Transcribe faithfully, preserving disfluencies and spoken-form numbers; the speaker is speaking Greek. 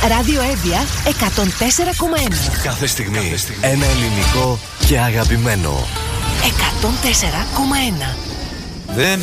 Ράδιο Εύβοια εκατόν τέσσερα κόμμα ένα. Κάθε στιγμή, Κάθε στιγμή ένα ελληνικό και αγαπημένο. εκατόν τέσσερα κόμμα ένα. Δεν